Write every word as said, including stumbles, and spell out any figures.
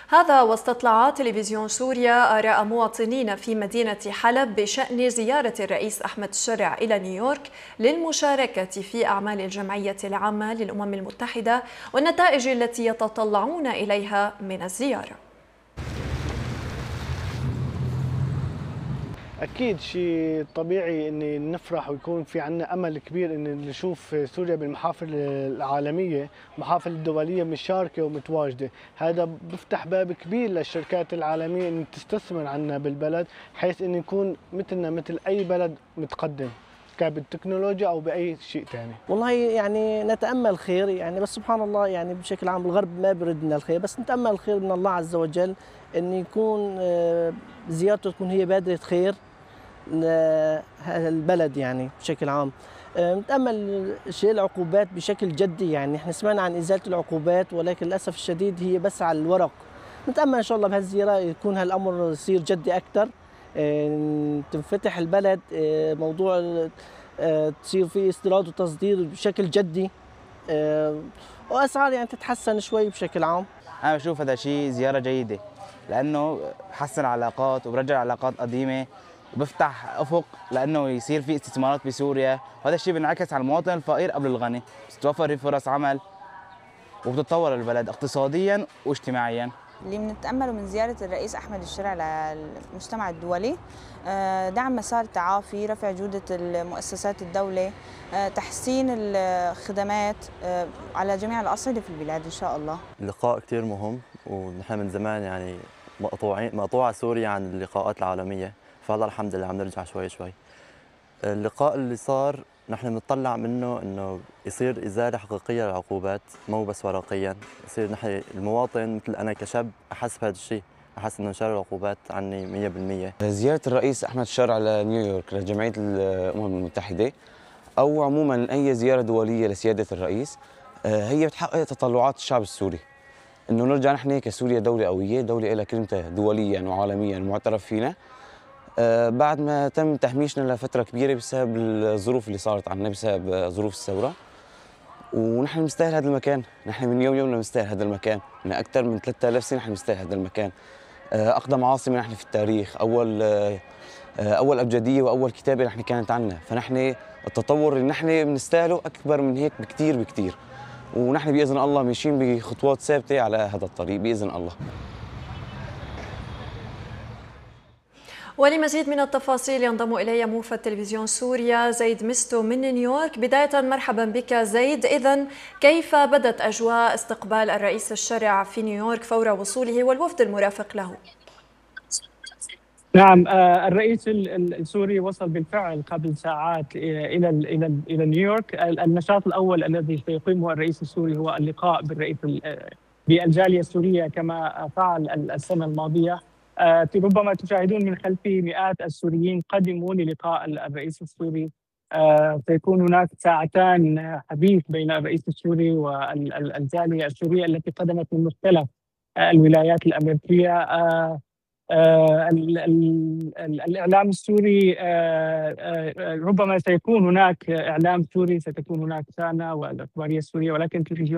هذا واستطلع تلفزيون سوريا آراء مواطنين في مدينة حلب بشأن زيارة الرئيس أحمد الشرع إلى نيويورك للمشاركة في أعمال الجمعية العامة للأمم المتحدة والنتائج التي يتطلعون إليها من الزيارة. أكيد شيء طبيعي إن نفرح ويكون في عنا أمل كبير إن نشوف سوريا بالمحافل العالمية، المحافل الدولية مشاركة ومتواجدة. هذا بفتح باب كبير للشركات العالمية إن تستثمر عنا بالبلد، حيث إن يكون مثلنا مثل أي بلد متقدم كان بالتكنولوجيا أو بأي شيء ثاني. والله يعني نتأمل خير، يعني بس سبحان الله يعني بشكل عام الغرب ما برد لنا الخير، بس نتأمل خير من الله عز وجل إن يكون زيارته تكون هي بادرة خير لهذا البلد يعني بشكل عام. نتأمل شيء العقوبات بشكل جدي، يعني احنا سمعنا عن إزالة العقوبات ولكن للأسف الشديد هي بس على الورق. نتأمل إن شاء الله بهالزيارة يكون هالأمر يصير جدي أكثر، تنفتح البلد، موضوع تصير في استيراد وتصدير بشكل جدي، وأسعار يعني تتحسن شوي بشكل عام. أنا بشوف هذا شيء زيارة جيدة لأنه بحسن العلاقات وبرجع علاقات قديمة وبفتح أفق لأنه يصير في استثمارات بسوريا، وهذا الشيء بينعكس على المواطن الفقير قبل الغني، بتتوفر في فرص عمل وبتتطور البلد اقتصاديا واجتماعيا. اللي بنتأمله من زيارة الرئيس أحمد الشرع للمجتمع الدولي دعم مسار التعافي، رفع جودة المؤسسات الدولة، تحسين الخدمات على جميع الأصعدة في البلاد إن شاء الله. اللقاء كثير مهم، ونحن من زمان يعني مقطوعين مقطوعة سوريا عن اللقاءات العالمية، فهلا الحمد لله عم نرجع شوي شوي. اللقاء اللي صار نحن بنطلع منه انه يصير ازاله حقيقيه للعقوبات، مو بس ورقيا، يصير نحن المواطن مثل انا كشاب احس بهذا الشيء، احس انه انشال العقوبات عني مية بالمية. زياره الرئيس احمد الشرع لنيويورك لجمعيه الامم المتحده او عموما اي زياره دوليه لسياده الرئيس هي بتحقق تطلعات الشعب السوري، انه نرجع نحن كسوريا دوله قويه، دوله لها كلمتها دوليا وعالميا معترف فينا. آه بعد ما تم تهميشنا لفترة كبيرة بسبب الظروف اللي صارت عنا بسبب ظروف الثورة، ونحن بنستاهل هذا المكان، نحن من يوم يومنا بنستاهل هذا المكان، من أكثر من ثلاثة آلاف سنة نحن بنستاهل هذا المكان. آه أقدم عاصمة نحن في التاريخ، أول آه أول أبجدية وأول كتابة نحن كانت عنا، فنحن التطور اللي نحن بنستاهله أكبر من هيك بكثير بكثير، ونحن بإذن الله ماشيين بخطوات ثابتة على هذا الطريق بإذن الله. ولمزيد من التفاصيل ينضم إلي موفد تلفزيون سوريا زيد مستو من نيويورك. بداية مرحبا بك زيد. إذن كيف بدت أجواء استقبال الرئيس الشرع في نيويورك فور وصوله والوفد المرافق له؟ نعم، الرئيس السوري وصل بالفعل قبل ساعات إلى إلى إلى نيويورك. النشاط الأول الذي سيقيمه الرئيس السوري هو اللقاء بالرئيس بالجالية السورية كما فعل السنة الماضية. آه ربما تشاهدون من خلفي مئات السوريين قدموا للقاء الرئيس السوري. آه سيكون هناك ساعتان حديث بين الرئيس السوري والجالية السورية التي قدمت من مختلف آه الولايات الأمريكية. آه آه ال ال ال الإعلام السوري آه آه ربما سيكون هناك إعلام سوري، ستكون هناك سانا والإخبارية السورية، ولكن تلفزيون